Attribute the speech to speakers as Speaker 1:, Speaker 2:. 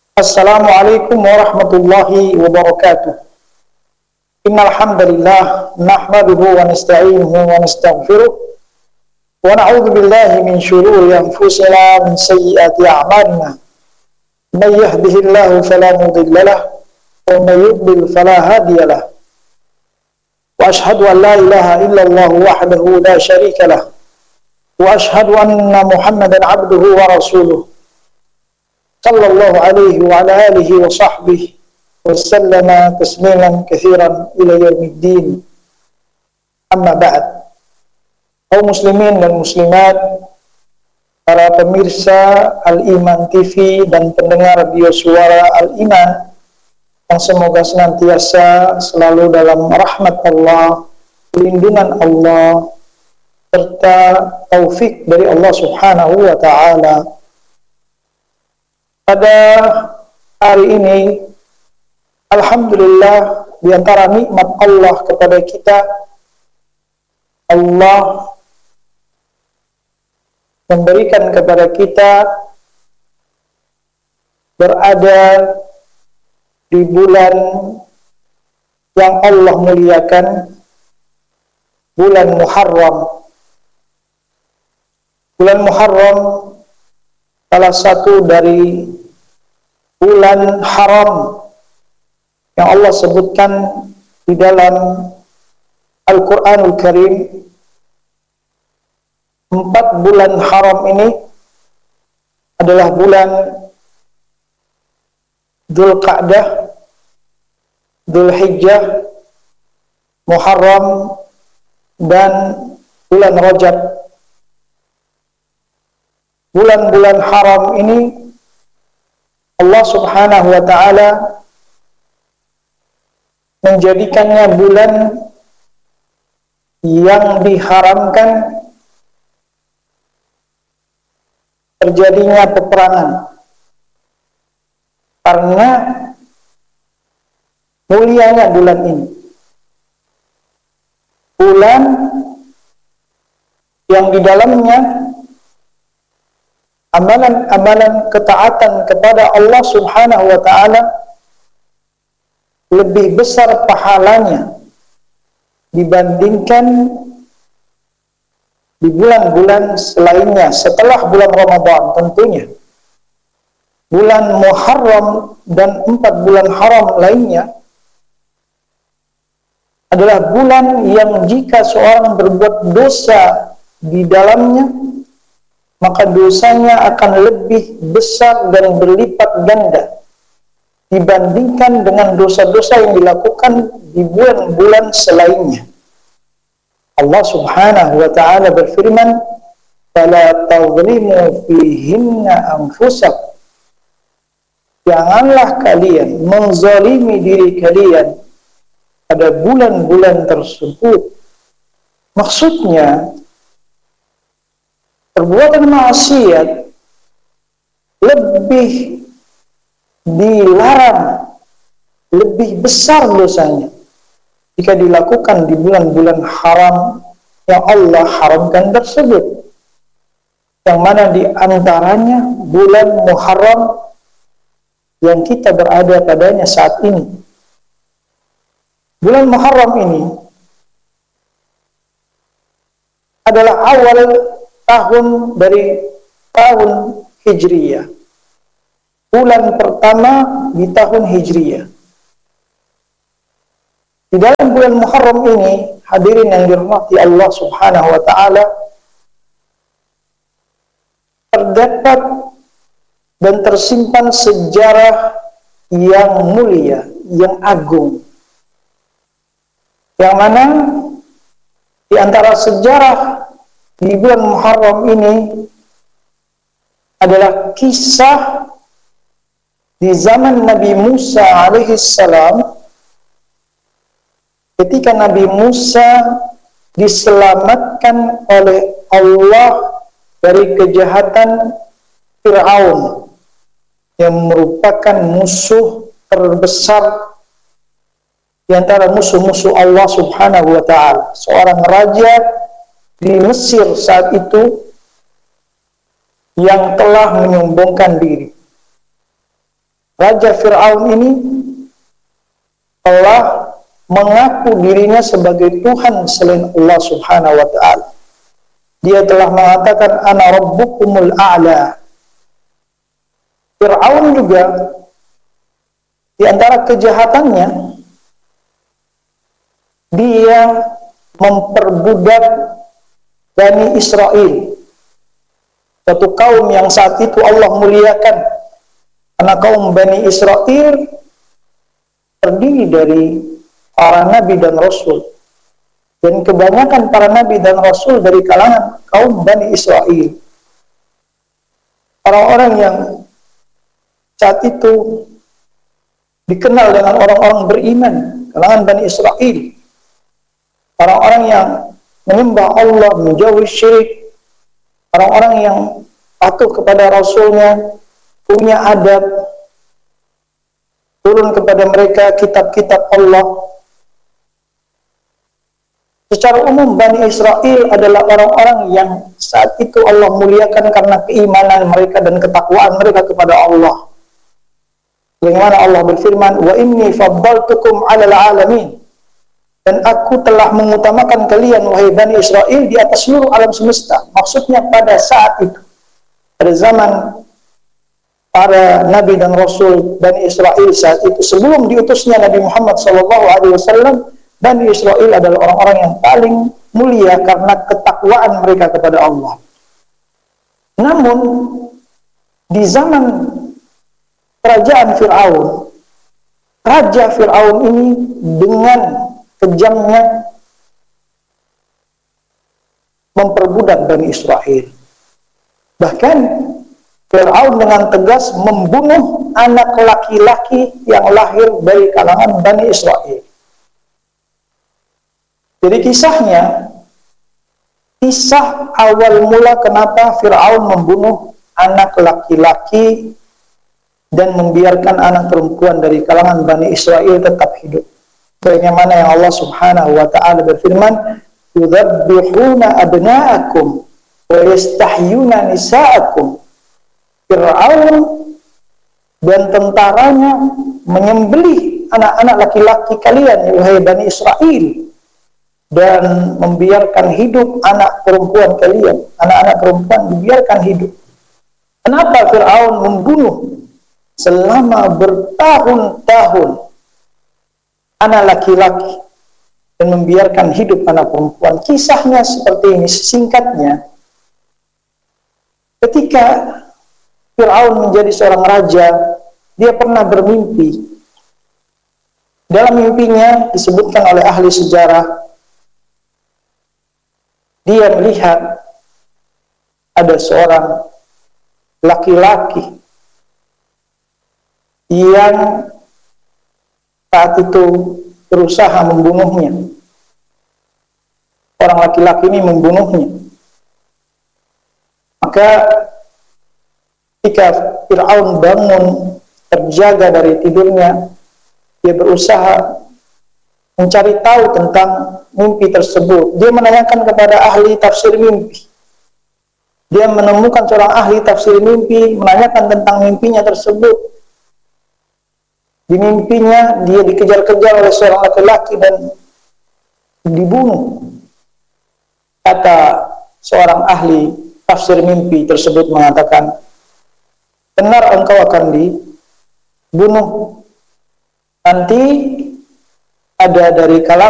Speaker 1: Assalamualaikum warahmatullahi wabarakatuh. Innal hamdalillah nahmaduhu wa nasta'inuhu wa nastaghfiruh wa na'udzu billahi min shururi anfusina min sayyiati a'malina. May yahdihillahu fala mudilla lahu wa may yudlil fala hadiya lahu. Wa ashhadu an la ilaha illallah wahdahu la syarika lahu wa ashhadu anna Muhammadan 'abduhu wa rasuluh. Sallallahu alaihi wa ala alihi wa sahbihi wa sallama tasliman katsiran ila yaumiddin. Amma ba'd. Kaum muslimin dan muslimat, para pemirsa Al-Iman TV dan pendengar radio suara Al-Iman, yang semoga senantiasa selalu dalam rahmat Allah, perlindungan Allah, serta taufik dari Allah Subhanahu wa ta'ala. Pada hari ini, alhamdulillah, di antara nikmat Allah kepada kita, Allah memberikan kepada kita berada di bulan yang Allah muliakan, bulan Muharram. Bulan Muharram salah satu dari bulan haram yang Allah sebutkan di dalam Al-Quranul Karim. 4 bulan haram ini adalah bulan Dzulqa'dah, Dzulhijjah, Muharram, dan bulan Rajab. Bulan-bulan haram ini Allah Subhanahu wa ta'ala menjadikannya bulan yang diharamkan terjadinya peperangan, karena mulianya bulan ini. Bulan yang di dalamnya amalan-amalan ketaatan kepada Allah Subhanahu wa ta'ala lebih besar pahalanya dibandingkan di bulan-bulan selainnya setelah bulan Ramadan tentunya. Bulan Muharram dan 4 bulan haram lainnya adalah bulan yang jika seorang berbuat dosa di dalamnya, maka dosanya akan lebih besar dan berlipat ganda dibandingkan dengan dosa-dosa yang dilakukan di bulan-bulan selainnya. Allah Subhanahu wa ta'ala berfirman, "Fala tadhlimu fihinna anfusakum." Janganlah kalian menzalimi diri kalian pada bulan-bulan tersebut. Maksudnya, perbuatan maksiat lebih dilarang, lebih besar dosanya jika dilakukan di bulan-bulan haram yang Allah haramkan tersebut, yang mana di antaranya bulan Muharram yang kita berada padanya saat ini. Bulan Muharram ini adalah awal tahun dari tahun Hijriyah, bulan pertama di tahun Hijriyah. Di dalam bulan Muharram ini, hadirin yang dirahmati Allah Subhanahu wa ta'ala, terdapat dan tersimpan sejarah yang mulia, yang agung, yang mana di antara sejarah di bulan Muharram ini adalah kisah di zaman Nabi Musa alaihissalam, ketika Nabi Musa diselamatkan oleh Allah dari kejahatan Fir'aun yang merupakan musuh terbesar di antara musuh-musuh Allah Subhanahu wa ta'ala. Seorang raja di Mesir saat itu yang telah menyombongkan diri. Raja Fir'aun ini telah mengaku dirinya sebagai Tuhan selain Allah Subhanahu wa ta'ala. Dia telah mengatakan ana rabbukumul a'la. Fir'aun juga di antara kejahatannya, dia memperbudak Bani Israel, satu kaum yang saat itu Allah muliakan, karena kaum Bani Israel terdiri dari para nabi dan rasul, dan kebanyakan para nabi dan rasul dari kalangan kaum Bani Israel. Orang-orang yang saat itu dikenal dengan orang-orang beriman, kalangan Bani Israel, orang-orang yang menyembah Allah, menjauhi syirik, orang-orang yang patuh kepada Rasulnya, punya adab, turun kepada mereka kitab-kitab Allah. Secara umum Bani Israel adalah orang-orang yang saat itu Allah muliakan karena keimanan mereka dan ketakwaan mereka kepada Allah. Bagaimana Allah berfirman, wa inni faddaltukum 'alal 'alamin, dan aku telah mengutamakan kalian wahai Bani Israel di atas seluruh alam semesta. Maksudnya pada saat itu, pada zaman para nabi dan rasul Bani Israel saat itu, sebelum diutusnya Nabi Muhammad SAW, Bani Israel adalah orang-orang yang paling mulia karena ketakwaan mereka kepada Allah. Namun di zaman kerajaan Fir'aun, Raja Fir'aun ini dengan kejamnya memperbudak Bani Israel. Bahkan Fir'aun dengan tegas membunuh anak laki-laki yang lahir dari kalangan Bani Israel. Jadi kisahnya, kisah awal mula kenapa Fir'aun membunuh anak laki-laki dan membiarkan anak perempuan dari kalangan Bani Israel tetap hidup. Bagaimana yang Allah Subhanahu wa ta'ala berfirman, "Yudzabbihuna abna'akum wa yastahyuna nisa'akum." Fir'aun dan tentaranya menyembelih anak-anak laki-laki kalian, wahai Bani Israel, dan membiarkan hidup anak perempuan kalian. Anak-anak perempuan dibiarkan hidup. Kenapa Fir'aun membunuh selama bertahun-tahun anak laki-laki dan membiarkan hidup anak perempuan? Kisahnya seperti ini, singkatnya. Ketika Fir'aun menjadi seorang raja, dia pernah bermimpi. Dalam mimpinya disebutkan oleh ahli sejarah, dia melihat ada seorang laki-laki yang saat itu berusaha membunuhnya. Orang laki-laki ini membunuhnya. Maka ketika Fir'aun bangun terjaga dari tidurnya, dia berusaha mencari tahu tentang mimpi tersebut. Dia menanyakan kepada ahli tafsir mimpi. Dia menemukan seorang ahli tafsir mimpi, menanyakan tentang mimpinya tersebut. Di mimpinya dia dikejar-kejar oleh seorang laki-laki dan dibunuh. Kata seorang ahli tafsir mimpi tersebut mengatakan, benar engkau akan dibunuh. Nanti ada dari kalangan